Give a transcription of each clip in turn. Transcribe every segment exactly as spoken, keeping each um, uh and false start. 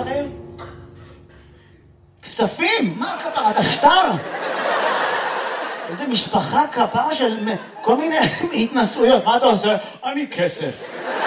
שלכם? כספים? מה כפרה? אתה שטר? איזה משפחה כפרה של כל מיני התנסויות. מה אתה עושה? אני כסף.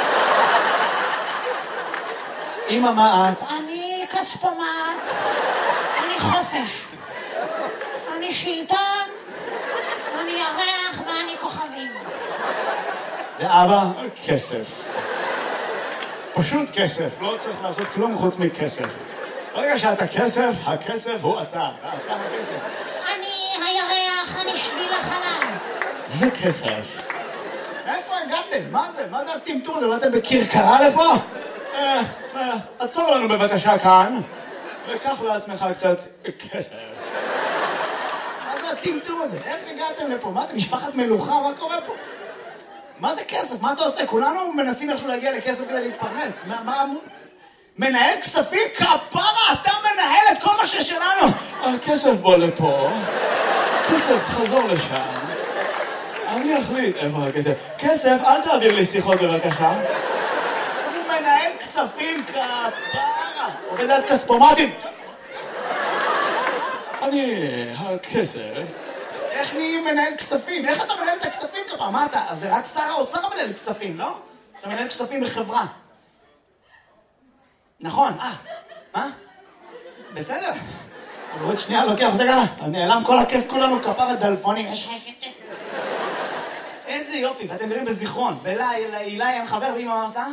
אמא, מה את? אני כספומט, אני חופש, אני שלטון, אני ירח ואני כוכבים. ואבא? כסף. פשוט כסף, לא צריך לעשות כלום חוץ מכסף. ברגע שאתה כסף, הכסף הוא אתה, אתה הכסף. אני הירח, אני שביל החלל. זה כסף. איפה הגעתם? מה זה? מה זה הטמטום הזה? באתם בכרכרה לפה? אה, אה, עצור לנו בבקשה כאן, וקח לעצמך קצת כסף. מה זה הטמטום הזה? איך הגעתם לפה? מה אתם, משפחת מלוכה? מה קורה פה? מה זה כסף? מה אתה עושה? כולנו מנסים איכשהו להגיע לכסף כדי להתפרנס. מה, מה... מנהל כספים? כפרה, אתה מנהל את כל מה ששלנו. הכסף בוא לפה. כסף, חזור לשם. אני אחליט איפה הכסף. כסף, אל תעביר לי שיחות בבקשה. הוא מנהל כספים, כפרה. עובד עד כספומטים. אני... הכסף... איך נהיים מנהל כספים? איך אתה מנהל את הכספים כפרה? מה אתה? אז זה רק שר האוצר מנהל כספים, לא? אתה מנהל כספים בחברה. נכון, אה, מה? בסדר. אבל עוד שנייה לוקח, זה ככה, נעלם כל הכסף, כולנו כפרה דלפונים. איזה יופי, ואתם גרים בזיכרון. ולהילה אין חבר, ואמא מה עושה?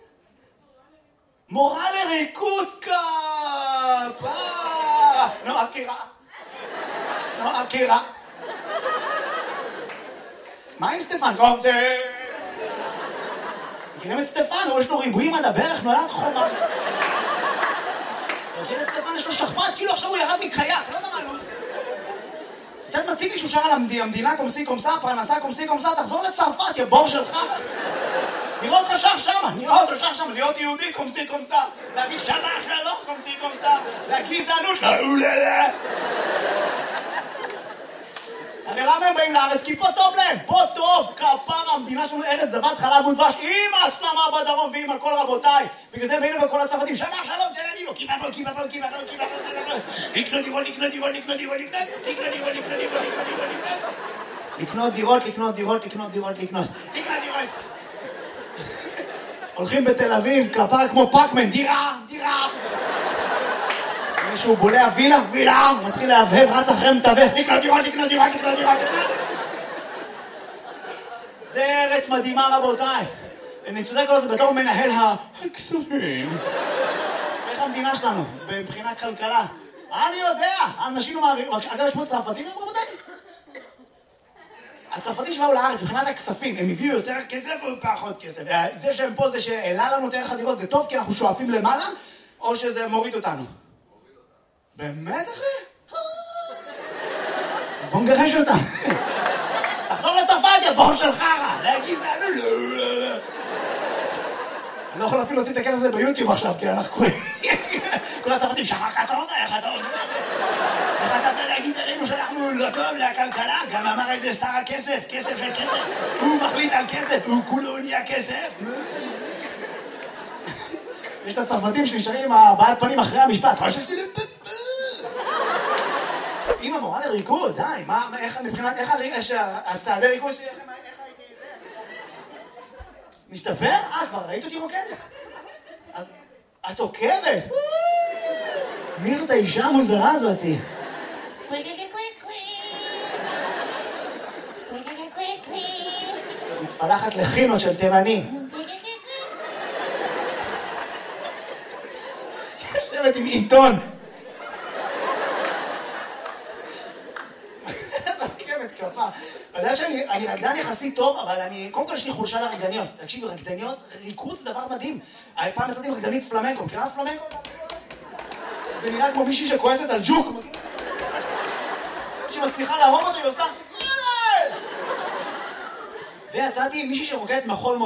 מורה לריקוד כפרה. נועה קירה. נועה קירה. מה עם סטפן? לא, זה... מכירים את סטפן? יש לו ריבועים עד הברך, נולד חומה. מכיר את סטפן? יש לו שכפ"ץ, כאילו עכשיו הוא ירד מקייק, לא יודע מה, לא... קצת מציג לי שהוא שר על המדינה קומסי קומסה, פרנסה קומסי קומסה, תחזור לצרפת, יא בור שלך. נראה אותך שר שמה, נראה אותו שר שמה, להיות יהודי קומסי קומסה, להגיד שמה שלום קומסי קומסה, לגזענות, לאוללה. הרי למה הם באים לארץ? כי פה טוב להם, פה טוב, כפרה, המדינה שלנו ארץ זבת חלב ודבש, עם ההסלמה בדרום ועם הכל רבותיי. בגלל זה באים וכל הצרפתים, שמה שלום, תל אביב, קיבה פה, קיבה פה, קיבה פה, קיבה פה, לקנות דירות, לקנות דירות, לקנות דירות, לקנות דירות, לקנות דירות, לקנות דירות, לקנות דירות, לקנות דירות, לקנות לקנות דירות. הולכים בתל אביב, כפרה כמו פאקמן, דירה, דירה. מישהו בולע וילה, וילה, הוא מתחיל להבהב, רץ אחרי מתווך, לקנות דירות, לקנות דירות, לקנות דירות, לקנות. זה ארץ מדהימה רבותיי. אני צודק כל זה בתור מנהל הכספים. איך המדינה שלנו, מבחינת כלכלה? אני יודע, אנשים לא מעבירים, אגב יש פה צרפתים רבותיי? הצרפתים שבאו לארץ, מבחינת הכספים, הם הביאו יותר כסף או פחות כסף? זה שהם פה, זה שהעלה לנו את ערך הדירות, זה טוב כי אנחנו שואפים למעלה, או שזה מוריד אותנו? באמת אחי? אז בוא נגרש אותם. תחזור לצרפת, יא בור של חרא. להגיד זה, לא, לא, לא. אני לא יכול אפילו לשים את הכסף הזה ביוטיוב עכשיו, כי אנחנו כולם... כל הצרפתים, שחק אתה רוצה, איך אתה אומר? איך אתה בא להגיד עלינו שאנחנו לא טוב לכלכלה? גם אמר איזה שר הכסף, כסף של כסף. הוא מחליט על כסף, הוא כולו נהיה כסף. יש את הצרפתים שנשארים עם הבעלת פנים אחרי המשפט. חושב שעשיתי לפפפ. אמא מורה לריקוד, די, מה, איך, מבחינת, איך הצעדי ריקוד שלי, איך הייתי את זה? משתפר? אה, כבר ראית אותי רוקדת? אז את עוקבת? מי זאת האישה המוזרה הזאתי? סקוויקי קוויקי סקוויקי קוויקי מתפלחת לחינות של תימנים. יושבת עם עיתון. כפה. אני יודע שאני רקדן יחסית טוב, אבל אני, קודם כל יש לי חולשה לרקדניות. תקשיבו, רקדניות, ריקוד זה דבר מדהים. פעם יצאתי עם רקדנית פלמנקו, מכירה פלמנקו? זה נראה כמו מישהי שכועסת על ג'וק. שמצליחה להרוג אותו, היא עושה... ויצאתי עם מישהי שרוקדת מחול